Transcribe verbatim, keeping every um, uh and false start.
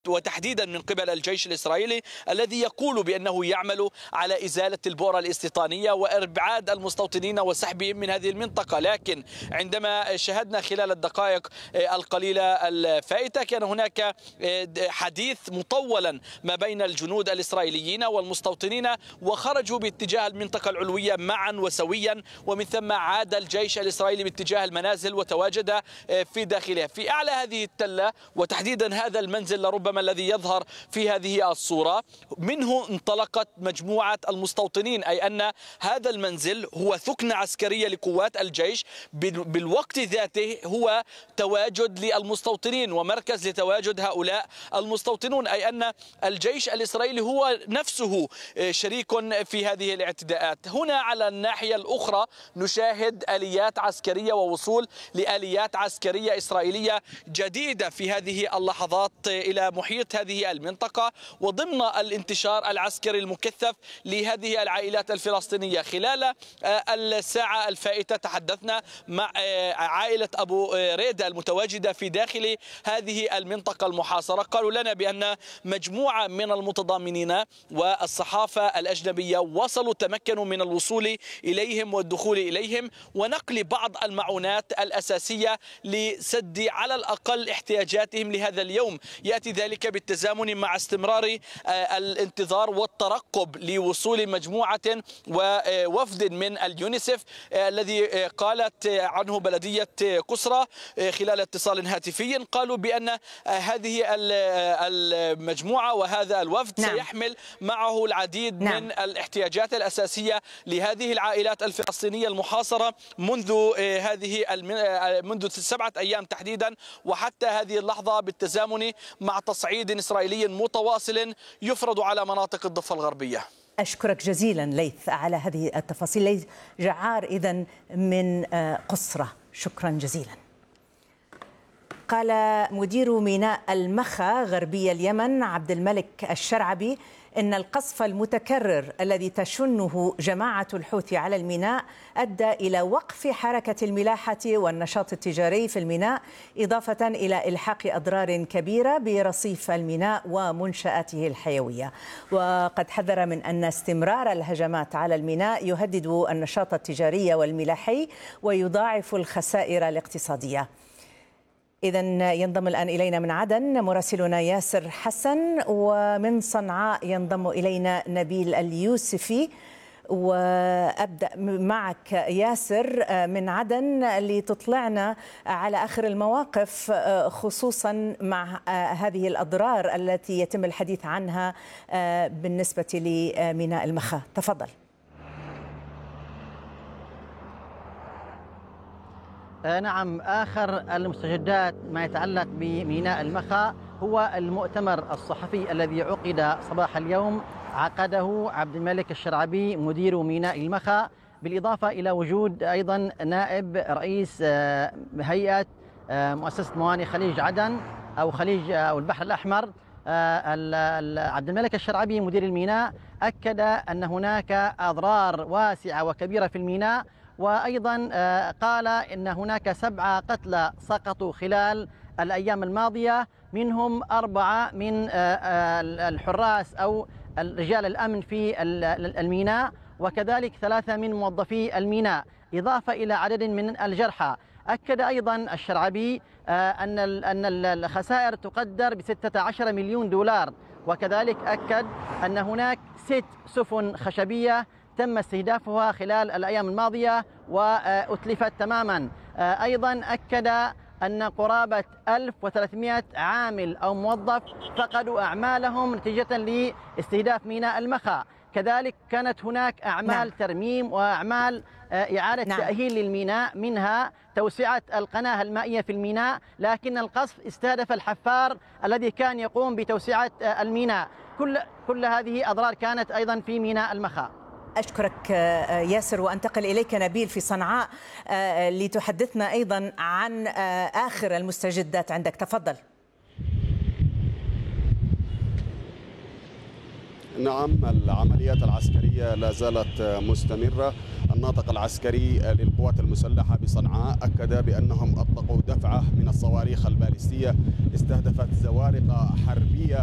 وتحديدا من قبل الجيش الإسرائيلي الذي يقول بأنه يعمل على إزالة البؤرة الاستيطانية وإبعاد المستوطنين وسحبهم من هذه المنطقة. لكن عندما شاهدنا خلال الدقائق القليلة الفائتة كان هناك حديث مطولا ما بين الجنود الإسرائيليين والمستوطنين، وخرجوا باتجاه المنطقة العلوية معا وسويا، ومن ثم عاد الجيش الإسرائيلي باتجاه المنازل وتواجد في داخلها. في أعلى هذه التلة وتحديدا هذا المنزل لربما الذي يظهر في هذه الصورة، منه انطلقت مجموعة المستوطنين، أي أن هذا المنزل هو ثكنة عسكرية لقوات الجيش، بالوقت ذاته هو تواجد للمستوطنين ومركز لتواجد هؤلاء المستوطنون، أي أن الجيش الإسرائيلي هو نفسه شريك في هذه الاعتداءات. هنا على الناحية الأخرى نشاهد آليات عسكرية ووصول لآليات عسكرية إسرائيلية جديدة في هذه اللحظات إلى محيط هذه المنطقة، وضمن الانتشار العسكري المكثف لهذه العائلات الفلسطينية. خلال الساعة الفائتة تحدثنا مع عائلة أبو ريدة المتواجدة في داخل هذه المنطقة المحاصرة، قالوا لنا بأن مجموعة من المتضامنين والصحافة الأجنبية وصلوا تمكنوا من الوصول إليهم والدخول إليهم ونقل بعض المعونات الأساسية لسد على الأقل احتياجاتهم لهذا اليوم. يأتي ذلك بالتزامن مع استمرار الانتظار والترقب لوصول مجموعة ووفد من اليونيسف الذي قالت عنه بلدية قسرة خلال اتصال هاتفي، قالوا بأن هذه المجموعة وهذا الوفد نعم. سيحمل معه العديد نعم. من الاحتياجات الأساسية لهذه العائلات الفلسطينية المحاصرة منذ هذه منذ سبعة أيام تحديدا وحتى هذه اللحظة، بالتزامن مع تصعيد إسرائيلي متواصل يفرض على مناطق الضفة الغربية. أشكرك جزيلا ليث على هذه التفاصيل. ليث جعار إذن من قسرة، شكرا جزيلا. قال مدير ميناء المخا غربي اليمن عبد الملك الشرعبي إن القصف المتكرر الذي تشنه جماعة الحوثي على الميناء أدى إلى وقف حركة الملاحة والنشاط التجاري في الميناء، إضافة إلى إلحاق أضرار كبيرة برصيف الميناء ومنشآته الحيوية. وقد حذر من أن استمرار الهجمات على الميناء يهدد النشاط التجاري والملاحي ويضاعف الخسائر الاقتصادية. إذن ينضم الآن إلينا من عدن مراسلنا ياسر حسن، ومن صنعاء ينضم إلينا نبيل اليوسفي. وأبدأ معك ياسر من عدن لتطلعنا على آخر المواقف، خصوصا مع هذه الأضرار التي يتم الحديث عنها بالنسبة لميناء المخا. تفضل. نعم، آخر المستجدات ما يتعلق بميناء المخا هو المؤتمر الصحفي الذي عقد صباح اليوم، عقده عبد الملك الشرعبي مدير ميناء المخا، بالإضافة إلى وجود أيضا نائب رئيس هيئة مؤسسة موانئ خليج عدن أو خليج أو البحر الأحمر. عبد الملك الشرعبي مدير الميناء أكد أن هناك أضرار واسعة وكبيرة في الميناء، وأيضا قال إن هناك سبعة قتلى سقطوا خلال الأيام الماضية، منهم أربعة من الحراس أو رجال الأمن في الميناء، وكذلك ثلاثة من موظفي الميناء، إضافة إلى عدد من الجرحى. أكد أيضا الشرعبي أن أن الخسائر تقدر ب ستة عشر مليون دولار، وكذلك أكد أن هناك ست سفن خشبية تم استهدافها خلال الأيام الماضية وأتلفت تماما. أيضا أكد أن قرابة ألف وثلاثمئة عامل أو موظف فقدوا أعمالهم نتيجة لاستهداف ميناء المخا. كذلك كانت هناك أعمال نعم. ترميم وأعمال إعادة نعم. تأهيل للميناء، منها توسعة القناة المائية في الميناء، لكن القصف استهدف الحفار الذي كان يقوم بتوسعة الميناء. كل كل هذه أضرار كانت أيضا في ميناء المخا. أشكرك ياسر، وأنتقل إليك نبيل في صنعاء لتحدثنا أيضا عن آخر المستجدات عندك. تفضل. نعم، العمليات العسكرية لا زالت مستمرة. الناطق العسكري للقوات المسلحة بصنعاء أكد بأنهم أطلقوا دفعة من الصواريخ البالستية استهدفت زوارق حربية